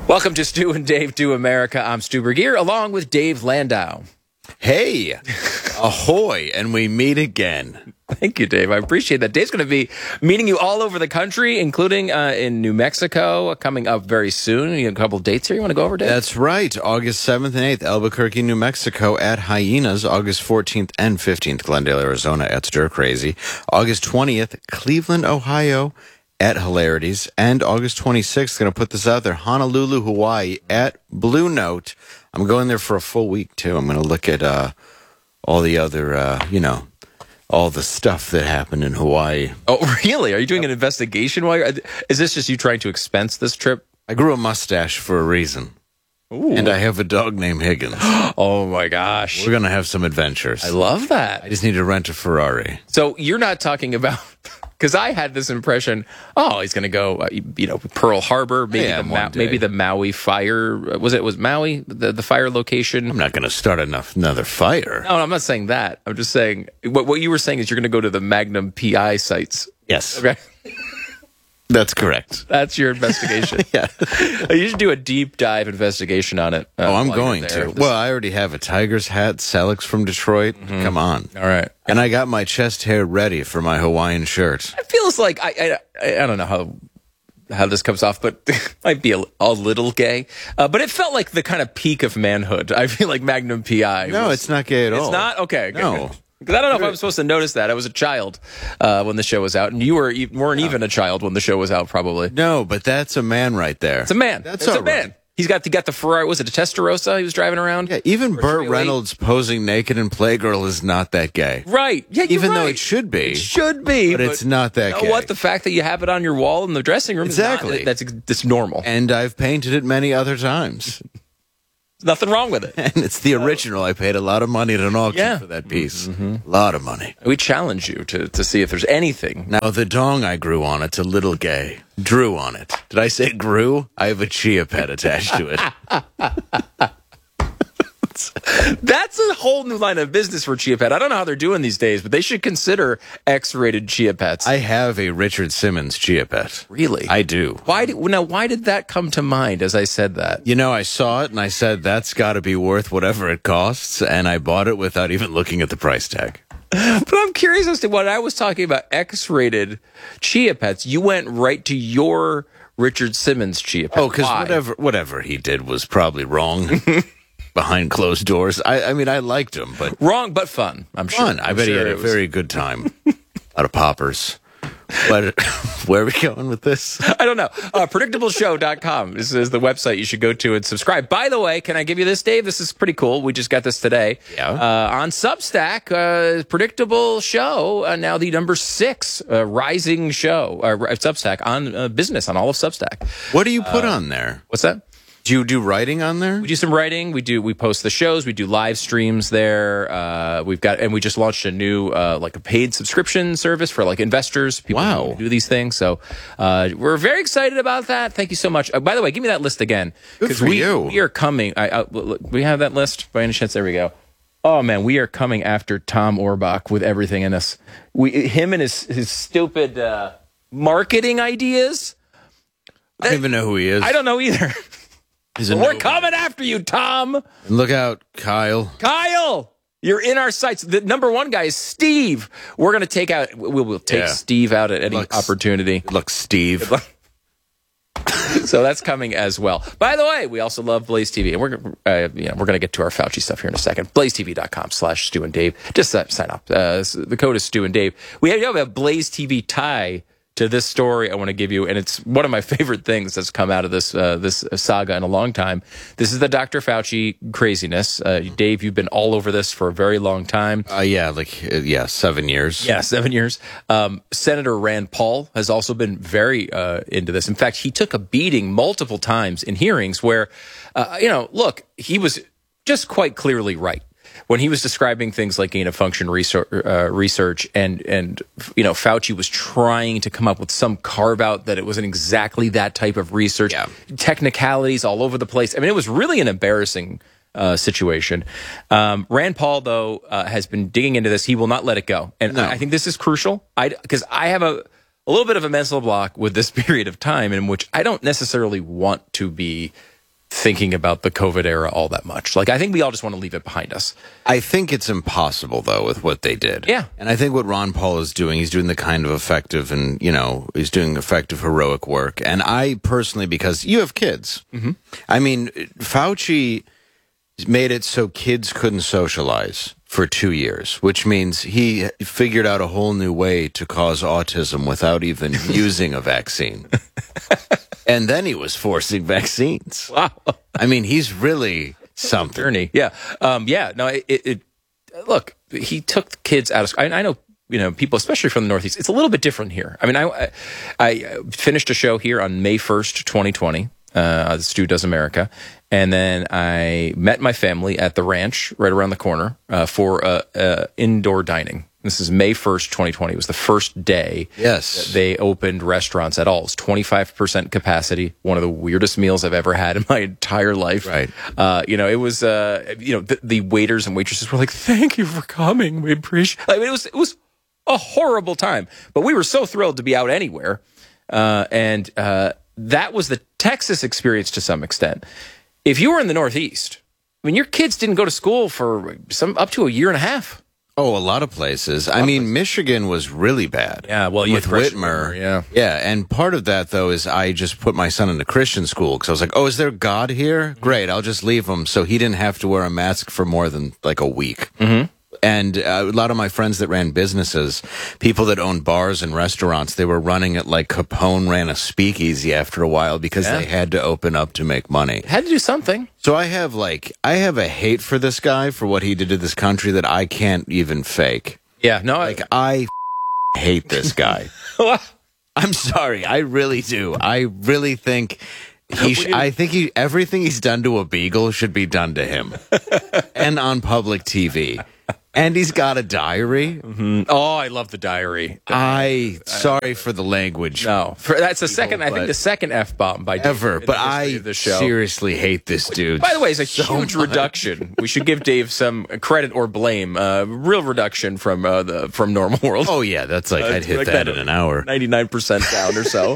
Welcome to Stu and Dave Do America. I'm Stu Bergier, along with Dave Landau. Hey, ahoy, and we meet again. Thank you, Dave. I appreciate that. Dave's going to be meeting you all over the country, including in New Mexico, coming up very soon. You have a couple of dates here you want to go over, Dave? That's right. August 7th and 8th, Albuquerque, New Mexico at Hyenas. August 14th and 15th, Glendale, Arizona at Stir Crazy. August 20th, Cleveland, Ohio at Hilarities. And August 26th, going to put this out there, Honolulu, Hawaii at Blue Note. I'm going there for a full week, too. I'm going to look at all the other, all the stuff that happened in Hawaii. Oh, really? Are you doing an investigation while you're... Is this just you trying to expense this trip? I grew a mustache for a reason. Ooh. And I have a dog named Higgins. Oh, my gosh. We're going to have some adventures. I love that. I just need to rent a Ferrari. So you're not talking about... Because I had this impression, he's going to go, Pearl Harbor, maybe the Maui fire. Was Maui the fire location? I'm not going to start another fire. No, I'm not saying that. I'm just saying what you were saying is you're going to go to the Magnum PI sites. Yes. Okay. That's correct. That's your investigation. Yeah. You should do a deep dive investigation on it. I'm going to. Well, I already have a Tigers hat, Selleck's from Detroit. Mm-hmm. Come on. All right. And I got my chest hair ready for my Hawaiian shirt. It feels like, I don't know how this comes off, but it might be a little gay. But it felt like the kind of peak of manhood. I feel like Magnum PI. No, it's not gay at all. It's not? Okay. No. Good. Because I don't know if I was supposed to notice that. I was a child when the show was out, and you weren't even a child when the show was out, probably. No, but that's a man right there. It's a man. That's a right. Man. He got the Ferrari. Was it a Testarossa he was driving around? Yeah, even Burt Reynolds posing naked in Playgirl is not that gay. Right. Yeah, even though it should be. It should be. But it's not that gay. You know what? The fact that you have it on your wall in the dressing room exactly. is not, that's normal. And I've painted it many other times. There's nothing wrong with it. And it's the original. I paid a lot of money at an auction for that piece. Mm-hmm. A lot of money. We challenge you to see if there's anything. Now, the dong I grew on, it's a little gay. Drew on it. Did I say grew? I have a chia pet attached to it. That's a whole new line of business for Chia Pet. I don't know how they're doing these days, but they should consider X-rated Chia Pets. I have a Richard Simmons Chia Pet. Really? I do. Why did that come to mind as I said that? I saw it and I said, that's got to be worth whatever it costs, and I bought it without even looking at the price tag. But I'm curious as to what I was talking about X-rated Chia Pets. You went right to your Richard Simmons Chia Pet. Oh, because whatever he did was probably wrong. Behind closed doors. I mean, I liked him, but... Wrong, but fun, I'm sure. Fun. I bet he had a very good time. Out of poppers. But where are we going with this? I don't know. PredictableShow.com is the website you should go to and subscribe. By the way, can I give you this, Dave? This is pretty cool. We just got this today. Yeah. On Substack, Predictable Show, now the number 6 rising show, Substack, on business on all of Substack. What do you put on there? What's that? Do you do writing on there? We do some writing. We post the shows. We do live streams there. We just launched a new a paid subscription service for investors. People who do these things. So we're very excited about that. Thank you so much. By the way, give me that list again. Good for you. We are coming. We have that list by any chance? There we go. Oh man, we are coming after Tom Orbach with everything in us. Him and his stupid marketing ideas. I don't even know who he is. I don't know either. We're coming after you, Tom. And look out, Kyle. Kyle, you're in our sights. The number 1 guy is Steve. We're going to take out. We'll take Steve out at any opportunity. Look, Steve. So that's coming as well. By the way, we also love Blaze TV, and we're going to get to our Fauci stuff here in a second. BlazeTV.com/Stu and Dave. Just sign up. The code is Stu and Dave. We have a Blaze TV tie to this story I want to give you, and it's one of my favorite things that's come out of this saga in a long time. This is the Dr. Fauci craziness. Dave, you've been all over this for a very long time. 7 years. Yeah, 7 years. Senator Rand Paul has also been very into this. In fact, he took a beating multiple times in hearings where, look, he was just quite clearly right. When he was describing things like gain of function research and Fauci was trying to come up with some carve out that it wasn't exactly that type of research, technicalities all over the place. I mean, it was really an embarrassing situation. Rand Paul, though, has been digging into this. He will not let it go. And I think this is crucial because I have a little bit of a mental block with this period of time in which I don't necessarily want to be thinking about the COVID era all that much. Like, I think we all just want to leave it behind us. I think it's impossible, though, with what they did. Yeah. And I think what Ron Paul is doing, he's doing the kind of effective and, he's doing effective, heroic work. And I personally, because you have kids, I mean, Fauci made it so kids couldn't socialize for 2 years, which means he figured out a whole new way to cause autism without even using a vaccine. And then he was forcing vaccines. Wow. I mean, he's really something. Journey. Yeah. No, look, he took the kids out of school. I know, people, especially from the Northeast, it's a little bit different here. I mean, I finished a show here on May 1st, 2020, Stu Does America. And then I met my family at the ranch right around the corner for indoor dining. This is May 1st, 2020. It was the first day that they opened restaurants at all. It was 25% capacity, one of the weirdest meals I've ever had in my entire life. Right. It was, the waiters and waitresses were like, thank you for coming. We appreciate it. I mean, it was a horrible time, but we were so thrilled to be out anywhere. And that was the Texas experience to some extent. If you were in the Northeast, I mean, your kids didn't go to school for up to a year and a half. Oh, a lot of places. I mean, Michigan was really bad. Yeah, well, with Whitmer. Yeah. Yeah, and part of that, though, is I just put my son in a Christian school because I was like, oh, is there God here? Great, I'll just leave him. So he didn't have to wear a mask for more than like a week. Mm-hmm. And a lot of my friends that ran businesses, people that owned bars and restaurants, they were running it like Capone ran a speakeasy after a while because they had to open up to make money. Had to do something. So I have a hate for this guy for what he did to this country that I can't even fake. Yeah, no, I hate this guy. I'm sorry, I really do. I really think everything he's done to a beagle should be done to him, and on public TV. And he's got a diary. Mm-hmm. Oh, I love the diary. Sorry for the language. No, that's the second. I think the second F-bomb by ever. Dave but I the show. Seriously hate this dude. By the way, it's a huge reduction. We should give Dave some credit or blame. Real reduction from Normal World. Oh yeah, that's I'd hit that in an hour. 99% down or so.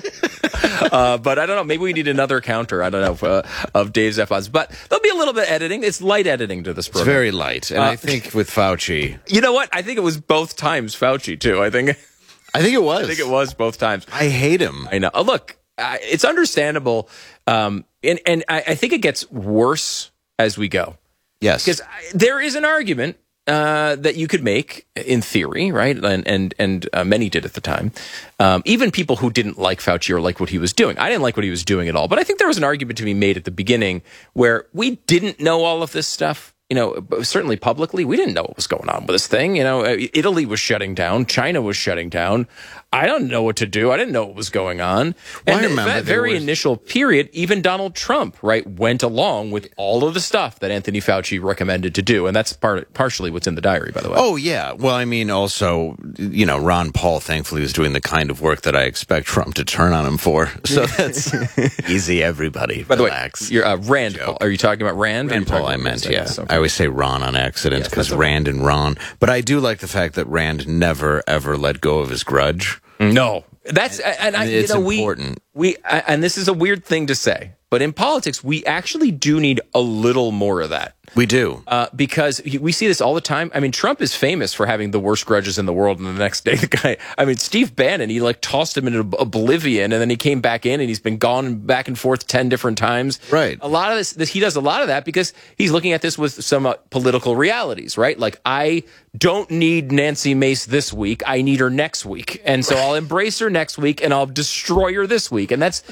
But I don't know. Maybe we need another counter. I don't know of Dave's F-bombs. But there'll be a little bit editing. It's light editing to this program. It's very light, and I think with Fauci. You know what? I think it was both times Fauci, too. I think it was. I think it was both times. I hate him. I know. Look, it's understandable. And I think it gets worse as we go. Yes. Because there is an argument that you could make in theory, right? And many did at the time. Even people who didn't like Fauci or like what he was doing. I didn't like what he was doing at all. But I think there was an argument to be made at the beginning where we didn't know all of this stuff. Certainly publicly, we didn't know what was going on with this thing. Italy was shutting down. China was shutting down. I don't know what to do. I didn't know what was going on. Well, and in that very initial period, even Donald Trump, right, went along with all of the stuff that Anthony Fauci recommended to do. And that's partially what's in the diary, by the way. Oh, yeah. Well, I mean, also, Ron Paul, thankfully, was doing the kind of work that I expect Trump to turn on him for. So that's easy, everybody. By the Relax. way, you're Rand Paul. Are you talking about Rand? Rand Paul, I meant, yeah. Okay. I always say Ron on accident because Rand and Ron. But I do like the fact that Rand never, ever let go of his grudge. No, that's it's important. And this is a weird thing to say, but in politics, we actually do need a little more of that. We do. Because we see this all the time. I mean, Trump is famous for having the worst grudges in the world. And the next day, the guy, Steve Bannon, he tossed him into oblivion and then he came back in and he's been gone back and forth 10 different times. Right. A lot of this he does a lot of that because he's looking at this with some political realities, right? Like, I don't need Nancy Mace this week. I need her next week. And so I'll embrace her next week and I'll destroy her this week. And that's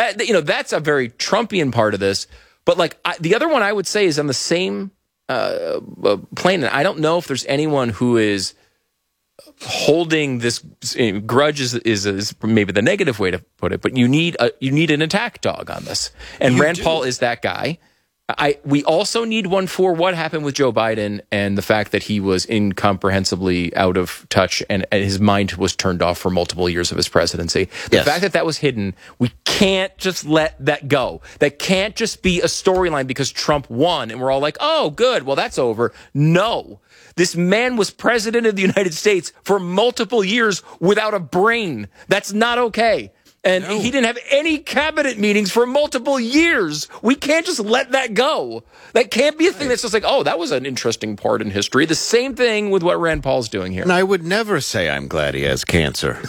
a very Trumpian part of this. But the other one I would say is on the same plane. And I don't know if there's anyone who is holding this grudge is maybe the negative way to put it. But you need an attack dog on this, and Rand Paul is that guy. We also need one for what happened with Joe Biden and the fact that he was incomprehensibly out of touch and his mind was turned off for multiple years of his presidency. The fact that was hidden, we can't just let that go. That can't just be a storyline because Trump won and we're all like, oh, good, well, that's over. No. This man was president of the United States for multiple years without a brain. That's not okay. And he didn't have any cabinet meetings for multiple years. We can't just let that go. That can't be a thing that's just like, oh, that was an interesting part in history. The same thing with what Rand Paul's doing here. And I would never say I'm glad he has cancer.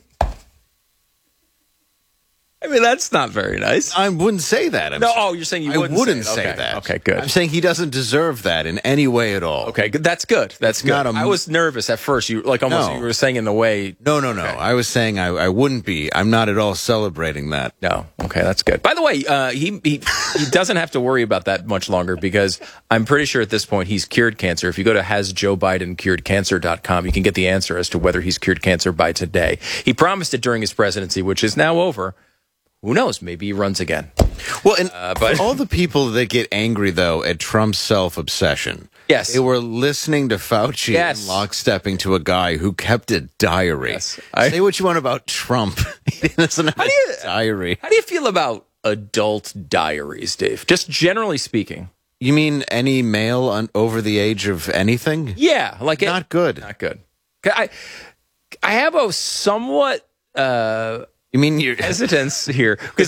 I mean, that's not very nice. I wouldn't say that. You're saying you wouldn't, I wouldn't say say that. Okay, good. I'm saying he doesn't deserve that in any way at all. Okay, good. That's good. That's good. I was nervous at first. You were saying in the way. No. Okay. I was saying I wouldn't be. I'm not at all celebrating that. No. Okay, that's good. By the way, he doesn't have to worry about that much longer because I'm pretty sure at this point he's cured cancer. If you go to hasjoebidencuredcancer.com, you can get the answer as to whether he's cured cancer by today. He promised it during his presidency, which is now over. Who knows? Maybe he runs again. Well, and but all the people that get angry, though, at Trump's self-obsession, yes, they were listening to Fauci and lockstepping to a guy who kept a diary. Yes. Say what you want about Trump. He doesn't have a diary. How do you feel about adult diaries, Dave? Just generally speaking. You mean any male over the age of anything? Yeah. Not good. Not good. I have a somewhat... You mean your hesitance here because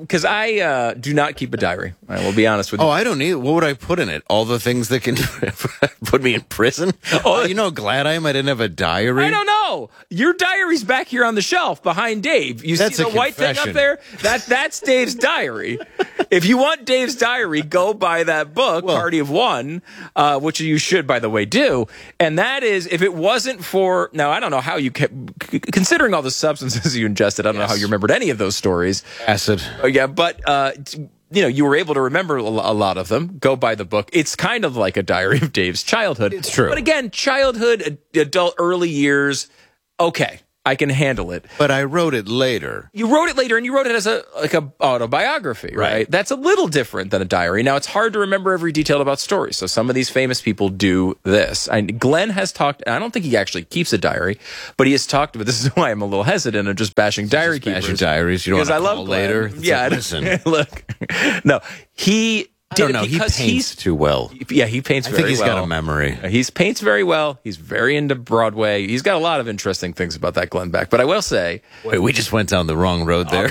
I do not keep a diary. I will be honest with you. Oh, I don't need. What would I put in it? All the things that can put me in prison. Oh, glad I am. I didn't have a diary. I don't know. Your diary's back here on the shelf behind Dave. You see the white thing up there? That's Dave's diary. If you want Dave's diary, go buy that book, Party of One, which you should, by the way, do. And that is, if it wasn't for now, I don't know how you kept considering all the substances you ingested. I don't know how you remembered any of those stories. Acid. Yeah, but you were able to remember a lot of them. Go buy the book. It's kind of like a diary of Dave's childhood. It's true. But again, childhood, adult, early years, okay, I can handle it. But I wrote it later. You wrote it later, and you wrote it as a autobiography, right? That's a little different than a diary. Now, it's hard to remember every detail about stories, so some of these famous people do this. Glenn has talked, and I don't think he actually keeps a diary, but he has talked about, this is why I'm a little hesitant of just bashing diary keepers. Bashing diaries, you don't want to call later? Yeah, listen. Look, no, he... I don't know. He paints too well. Yeah, he paints very well. I think he's got a memory. He paints very well. He's very into Broadway. He's got a lot of interesting things about that Glenn Beck. But I will say... Wait, we just went down the wrong road there.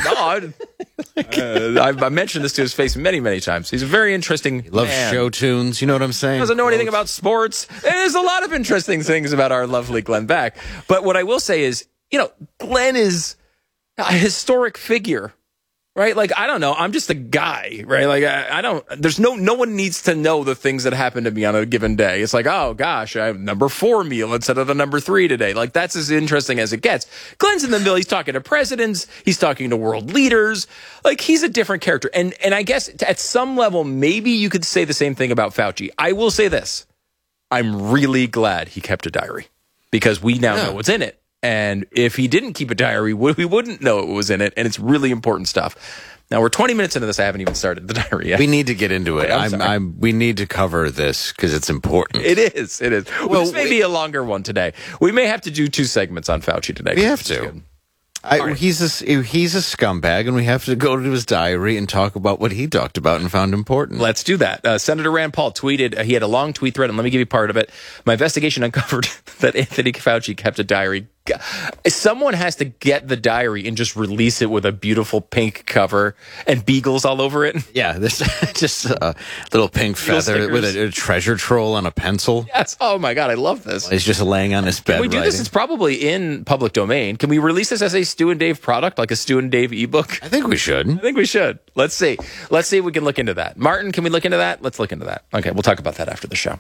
I've mentioned this to his face many, many times. He's a very interesting He loves show tunes. You know what I'm saying? He doesn't know anything about sports. There's a lot of interesting things about our lovely Glenn Beck. But what I will say is, Glenn is a historic figure. Right? I don't know. I'm just a guy, right? I don't, there's no one needs to know the things that happen to me on a given day. It's oh gosh, I have number 4 meal instead of the number 3 today. That's as interesting as it gets. Glenn's in the middle. He's talking to presidents. He's talking to world leaders. He's a different character. And I guess at some level, maybe you could say the same thing about Fauci. I will say this. I'm really glad he kept a diary because we now know what's in it. And if he didn't keep a diary, we wouldn't know what was in it. And it's really important stuff. Now, we're 20 minutes into this. I haven't even started the diary yet. We need to get into it. We need to cover this because it's important. It is. Well, this may be a longer one today. We may have to do 2 segments on Fauci today. We have to. He's a scumbag, and we have to go to his diary and talk about what he talked about and found important. Let's do that. Senator Rand Paul tweeted, he had a long tweet thread, and let me give you part of it. My investigation uncovered that Anthony Fauci kept a diary. Someone has to get the diary and just release it with a beautiful pink cover and beagles all over it. Yeah, there's just a little pink feather with a treasure troll on a pencil. Yes. Oh, my God. I love this. He's just laying on his bed. Can we do this? It's probably in public domain. Can we release this as a Stu and Dave product, like a Stu and Dave ebook? I think we should. Let's see. Let's see if we can look into that. Martin, can we look into that? Let's look into that. Okay, we'll talk about that after the show.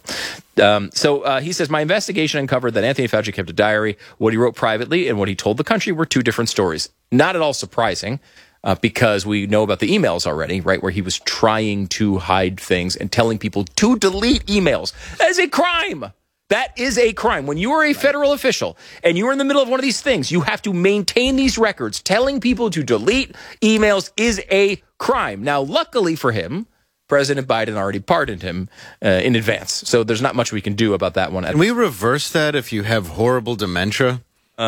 So he says, my investigation uncovered that Anthony Fauci kept a diary. What he wrote privately and what he told the country were 2 different stories. Not at all surprising because we know about the emails already, right, where he was trying to hide things and telling people to delete emails. That is a crime. That is a crime. When you are a federal official and you are in the middle of one of these things, you have to maintain these records. Telling people to delete emails is a crime. Now, luckily for him, President Biden already pardoned him in advance. So there's not much we can do about that one. Can we reverse that if you have horrible dementia?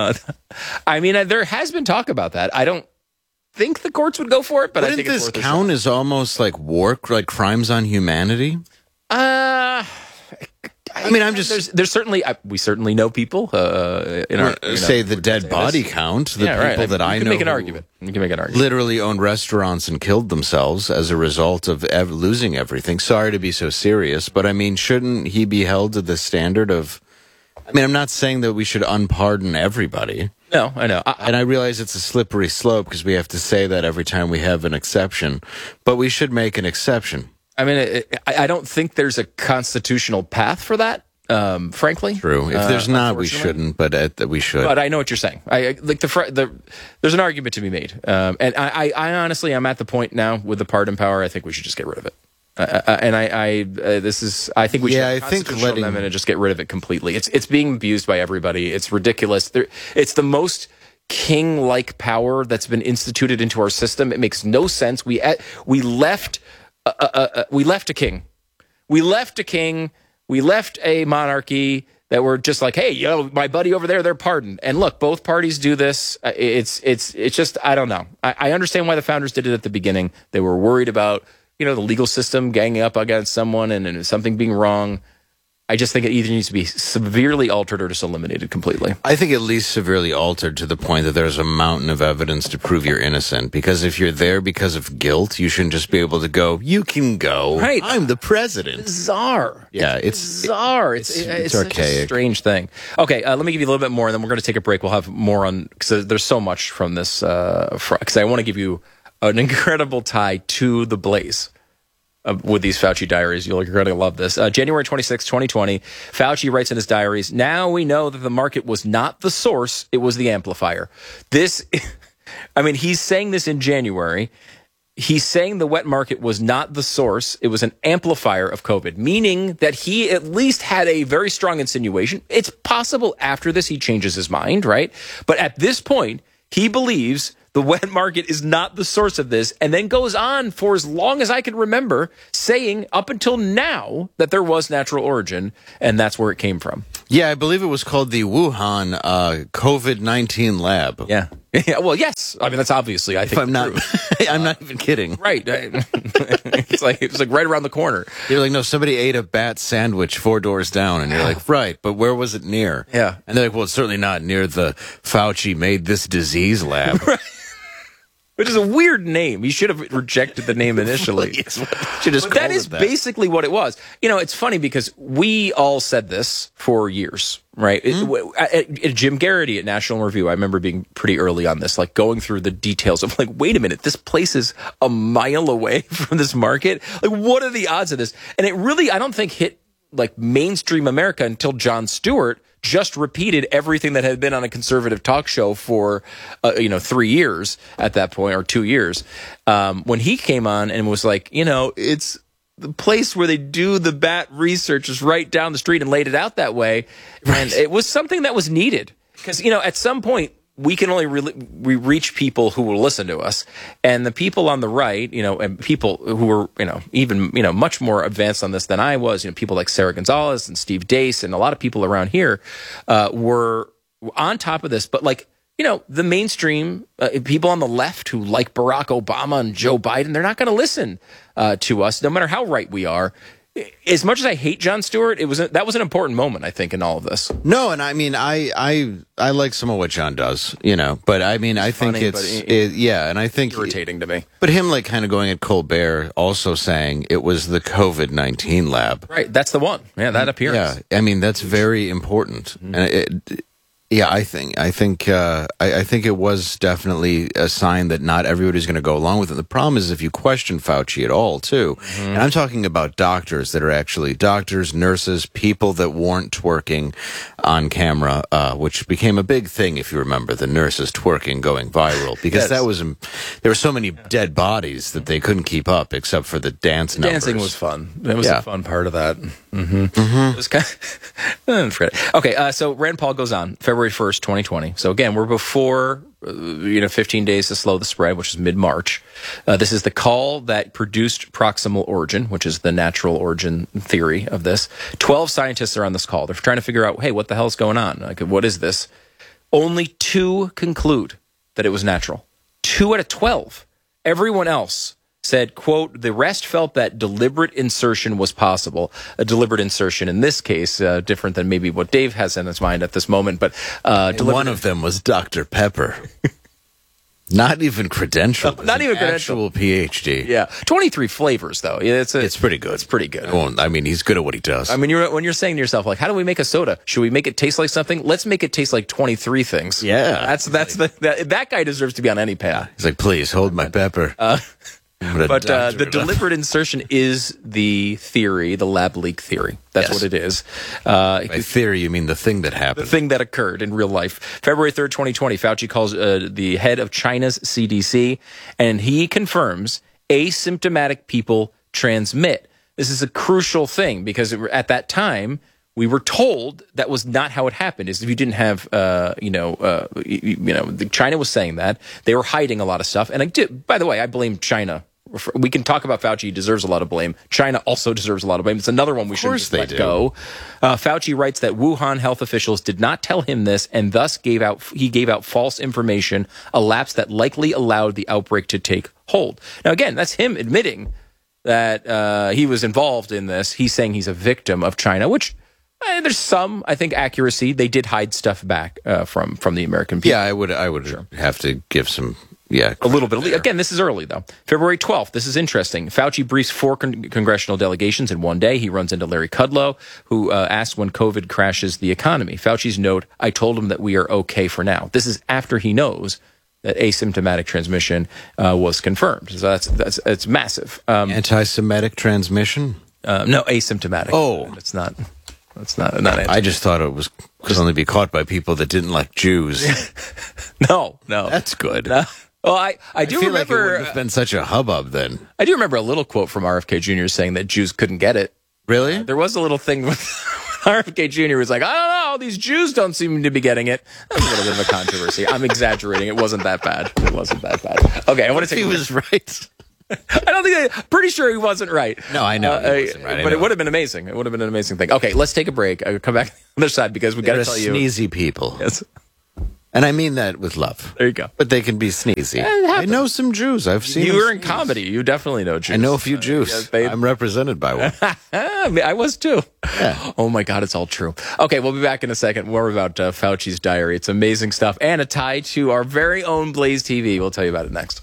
There has been talk about that. I don't think the courts would go for it, but I think it's worth this count as almost like war, like crimes on humanity? I I mean, I'm just there's certainly we certainly know people in our say the dead body count. The people that I know, make an argument. You can make an argument. Literally owned restaurants and killed themselves as a result of losing everything. Sorry to be so serious, but I mean, shouldn't he be held to the standard of? I mean, I'm not saying that we should unpardon everybody. No, I know. And I realize it's a slippery slope because we have to say that every time we have an exception, but we should make an exception. I mean, I don't think there's a constitutional path for that, frankly. True. If there's not, we shouldn't, but we should. But I know what you're saying. There's an argument to be made. And I honestly, I'm at the point now with the pardon power, I think we should just get rid of it. I think we should have a constitutional amendment and just get rid of it completely. It's being abused by everybody. It's ridiculous. It's the most king-like power that's been instituted into our system. It makes no sense. We left a king. We left a king. We left a monarchy that were just like, hey, my buddy over there, they're pardoned. And look, both parties do this. It's just, I don't know. I understand why the founders did it at the beginning. They were worried about the legal system ganging up against someone and something being wrong. I just think it either needs to be severely altered or just eliminated completely. I think at least severely altered to the point that there's a mountain of evidence to prove you're innocent. Because if you're there because of guilt, you shouldn't just be able to go, you can go. Right. I'm the president. It's bizarre. Yeah, it's bizarre. It's archaic. Such a strange thing. Okay, let me give you a little bit more, and then we're going to take a break. We'll have more on, because there's so much from this, because I want to give you an incredible tie to the Blaze. With these Fauci diaries. You're going to love this. January 26, 2020, Fauci writes in his diaries, now we know that the market was not the source, it was the amplifier. He's saying this in January. He's saying the wet market was not the source, it was an amplifier of COVID, meaning that he at least had a very strong insinuation. It's possible after this he changes his mind, right? But at this point, he believes the wet market is not the source of this, and then goes on for as long as I can remember saying up until now that there was natural origin, and that's where it came from. Yeah, I believe it was called the Wuhan COVID-19 lab. Yeah. Well, yes. I mean, that's obviously, I think, I'm not even kidding. Right. It's like right around the corner. You're like, no, somebody ate a bat sandwich 4 doors down, and you're like, right, but where was it near? Yeah. And they're like, well, it's certainly not near the Fauci made this disease lab. Right. Which is a weird name. You should have rejected the name initially. But that is basically what it was. It's funny because we all said this for years, right? Jim Garrity at National Review, I remember being pretty early on this, like going through the details of like, wait a minute, this place is a mile away from this market. Like, what are the odds of this? And it really, I don't think hit like mainstream America until Jon Stewart just repeated everything that had been on a conservative talk show for 3 years at that point, or 2 years, when he came on and was like, it's the place where they do the bat research is right down the street, and laid it out that way. Right. And it was something that was needed because at some point we can only we reach people who will listen to us, and the people on the right, and people who were, even, much more advanced on this than I was, people like Sarah Gonzalez and Steve Deace and a lot of people around here, were on top of this. But like, the mainstream people on the left who like Barack Obama and Joe Biden, they're not going to listen to us, no matter how right we are. As much as I hate Jon Stewart, that was an important moment, I think, in all of this. No, and I mean, I like some of what Jon does, but I mean, I think and I think irritating to me. But him like kind of going at Colbert, also saying it was the COVID-19 lab. Right, that's the one. Yeah, that appearance. Yeah, I mean, that's very important, and yeah, I think it was definitely a sign that not everybody's going to go along with it. The problem is if you question Fauci at all, too, and I'm talking about doctors that are actually doctors, nurses, people that weren't twerking on camera, which became a big thing, if you remember, the nurses twerking going viral, because there were so many dead bodies that they couldn't keep up except for the dance numbers. Dancing was fun. That was a fun part of that. It was kind of, okay, so Rand Paul goes on February 1st, 2020. So again, we're before 15 days to slow the spread, which is mid-March. This is the call that produced proximal origin, which is the natural origin theory of this. 12 scientists are on this call. They're trying to figure out, hey, what the hell is going on? Like, what is this? Only 2 conclude that it was natural. 2 out of 12. Everyone else said, quote, the rest felt that deliberate insertion was possible. A deliberate insertion in this case, different than maybe what Dave has in his mind at this moment. But one of them was Dr. Pepper. Not even credentialed. Not even credentialed. Actual PhD. Yeah. 23 flavors, though. It's pretty good. It's pretty good. Well, I mean, he's good at what he does. I mean, when you're saying to yourself, like, how do we make a soda? Should we make it taste like something? Let's make it taste like 23 things. Yeah. That guy deserves to be on any pan. He's like, please hold my pepper. But the deliberate insertion is the theory, the lab leak theory. That's what it is. By theory, you mean the thing that happened. The thing that occurred in real life. February 3rd, 2020, Fauci calls the head of China's CDC, and he confirms asymptomatic people transmit. This is a crucial thing because at that time, we were told that was not how it happened. Is if you didn't have, China was saying that they were hiding a lot of stuff. And by the way, I blame China. We can talk about Fauci. He deserves a lot of blame. China also deserves a lot of blame. It's another one we shouldn't just let go. Fauci writes that Wuhan health officials did not tell him this, and thus gave out false information, a lapse that likely allowed the outbreak to take hold. Now, again, that's him admitting that he was involved in this. He's saying he's a victim of China, which there's some, I think, accuracy. They did hide stuff back from the American people. Yeah, I would have to give some. Yeah, a little bit. Again, this is early, though. February 12th, this is interesting. Fauci briefs 4 congressional delegations in one day. He runs into Larry Kudlow, who asked when COVID crashes the economy. Fauci's note, I told him that we are okay for now. This is after he knows that asymptomatic transmission was confirmed. So that's massive. Anti-Semitic transmission? No, asymptomatic. Oh. It's not anti-Semitic. I just thought it could only be caught by people that didn't like Jews. No. That's good. Well, I do feel remember. Like it wouldn't have been such a hubbub then. I do remember a little quote from RFK Jr. saying that Jews couldn't get it. Really? There was a little thing with RFK Jr. was like, I don't know, these Jews don't seem to be getting it. That was a little bit of a controversy. I'm exaggerating. It wasn't that bad. Okay, I want to take. He was right. I don't think. Pretty sure he wasn't right. No, I know he wasn't right. But it would have been amazing. It would have been an amazing thing. Okay, let's take a break. I'll come back on the other side because we got to tell you. Sneezy people. Yes. And I mean that with love. There you go. But they can be sneezy. I know some Jews. I've seen. You were in comedy. You definitely know Jews. I know a few Jews. I'm represented by one. I was too. Yeah. Oh my God, it's all true. Okay, we'll be back in a second. More about Fauci's diary. It's amazing stuff and a tie to our very own Blaze TV. We'll tell you about it next.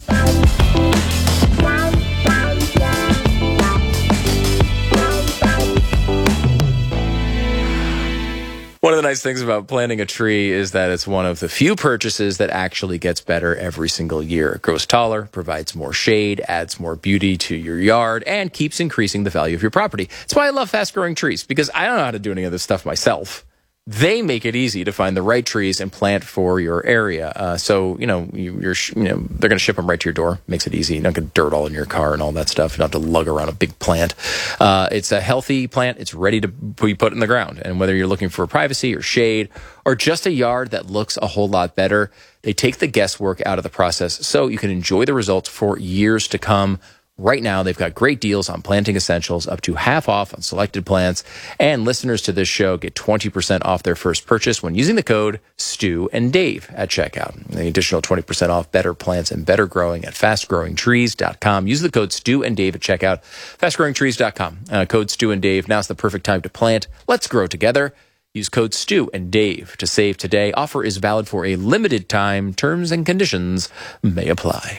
One of the nice things about planting a tree is that it's one of the few purchases that actually gets better every single year. It grows taller, provides more shade, adds more beauty to your yard, and keeps increasing the value of your property. That's why I love fast-growing trees, because I don't know how to do any of this stuff myself. They make it easy to find the right trees and plant for your area. So, they're going to ship them right to your door. Makes it easy. You don't get dirt all in your car and all that stuff. You don't have to lug around a big plant. It's a healthy plant. It's ready to be put in the ground. And whether you're looking for privacy or shade or just a yard that looks a whole lot better, they take the guesswork out of the process so you can enjoy the results for years to come. Right now, they've got great deals on planting essentials, up to half off on selected plants. And listeners to this show get 20% off their first purchase when using the code Stu and Dave at checkout. The additional 20% off better plants and better growing at fastgrowingtrees.com. Use the code Stu and Dave at checkout. Fastgrowingtrees.com. Code Stu and Dave. Now's the perfect time to plant. Let's grow together. Use code Stu and Dave to save today. Offer is valid for a limited time. Terms and conditions may apply.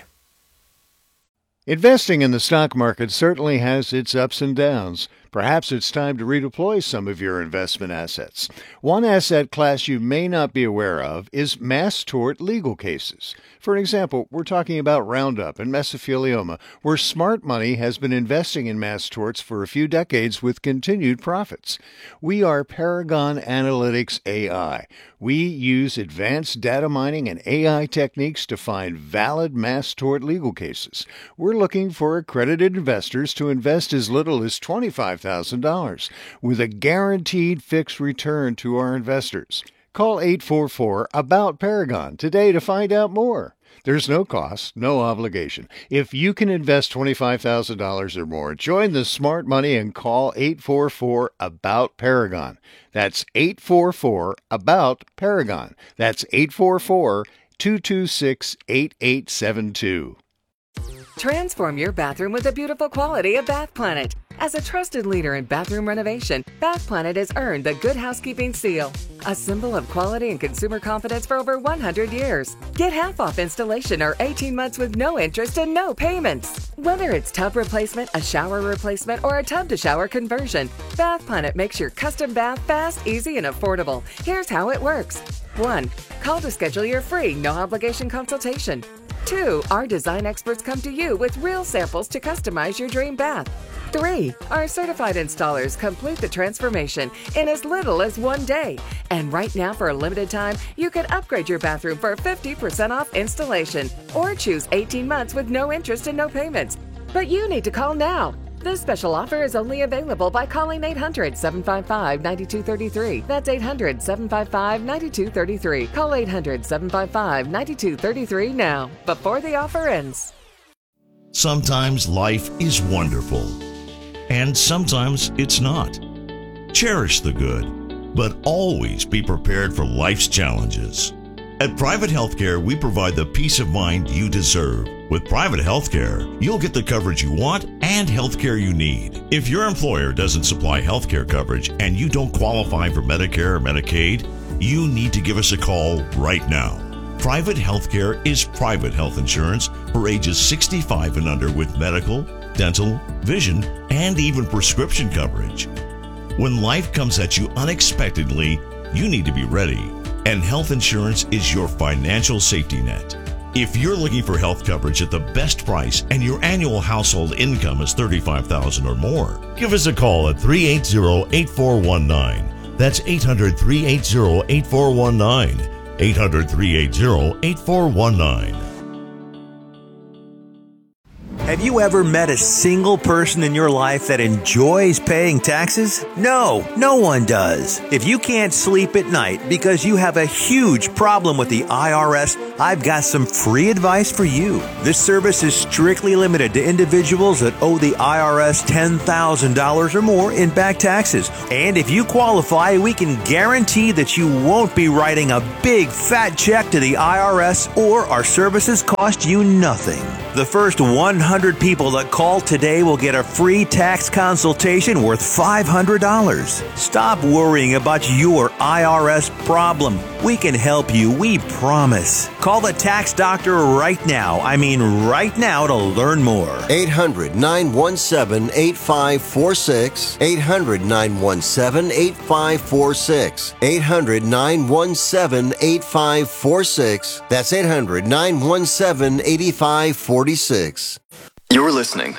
Investing in the stock market certainly has its ups and downs. Perhaps it's time to redeploy some of your investment assets. One asset class you may not be aware of is mass tort legal cases. For example, we're talking about Roundup and mesothelioma, where smart money has been investing in mass torts for a few decades with continued profits. We are Paragon Analytics AI. We use advanced data mining and AI techniques to find valid mass tort legal cases. We're looking for accredited investors to invest as little as $25,000 with a guaranteed fixed return to our investors. Call 844-ABOUT-PARAGON today to find out more. There's no cost, no obligation. If you can invest $25,000 or more, join the smart money and call 844-ABOUT-PARAGON. That's 844-ABOUT-PARAGON. That's 844-226-8872. Transform your bathroom with the beautiful quality of Bath Planet. As a trusted leader in bathroom renovation, Bath Planet has earned the Good Housekeeping seal, a symbol of quality and consumer confidence for over 100 years. Get half off installation or 18 months with no interest and no payments. Whether it's tub replacement, a shower replacement, or a tub-to-shower conversion, Bath Planet makes your custom bath fast, easy, and affordable. Here's how it works. 1. Call to schedule your free, no-obligation consultation. 2. Our design experts come to you with real samples to customize your dream bath. 3. Our certified installers complete the transformation in as little as 1 day. And right now, for a limited time, you can upgrade your bathroom for 50% off installation or choose 18 months with no interest and no payments. But you need to call now. This special offer is only available by calling 800-755-9233. That's 800-755-9233. Call 800-755-9233 now, before the offer ends. Sometimes life is wonderful, and sometimes it's not. Cherish the good, but always be prepared for life's challenges. At Private Healthcare, we provide the peace of mind you deserve. With Private Healthcare, you'll get the coverage you want and healthcare you need. If your employer doesn't supply healthcare coverage and you don't qualify for Medicare or Medicaid, you need to give us a call right now. Private Healthcare is private health insurance for ages 65 and under with medical, dental, vision, and even prescription coverage. When life comes at you unexpectedly, you need to be ready. And health insurance is your financial safety net. If you're looking for health coverage at the best price and your annual household income is $35,000 or more, give us a call at 380-8419. That's 800-380-8419. 800-380-8419. Have you ever met a single person in your life that enjoys paying taxes? No, no one does. If you can't sleep at night because you have a huge problem with the IRS, I've got some free advice for you. This service is strictly limited to individuals that owe the IRS $10,000 or more in back taxes. And if you qualify, we can guarantee that you won't be writing a big fat check to the IRS, or our services cost you nothing. The first 100 people that call today will get a free tax consultation worth $500. Stop worrying about your IRS problem. We can help you, we promise. Call the tax doctor right now. I mean right now, to learn more. 800-917-8546. 800-917-8546. 800-917-8546. That's 800-917-8546. You're listening